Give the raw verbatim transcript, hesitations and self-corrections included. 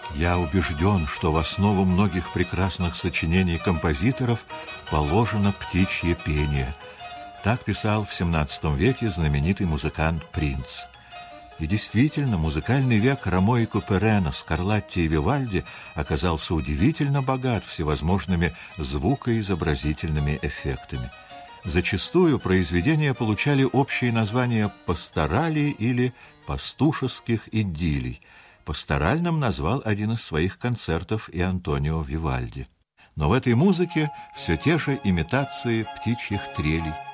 Я убежден, что в основу многих прекрасных сочинений композиторов положено птичье пение. Так писал в семнадцатом веке знаменитый музыкант Принц. И действительно, музыкальный век Рамо и Куперена, Скарлатти и Вивальди оказался удивительно богат всевозможными звукоизобразительными эффектами. Зачастую произведения получали общие названия пасторалей или пастушеских идиллий. Пасторальным назвал один из своих концертов и Антонио Вивальди. Но в этой музыке все те же имитации птичьих трелей,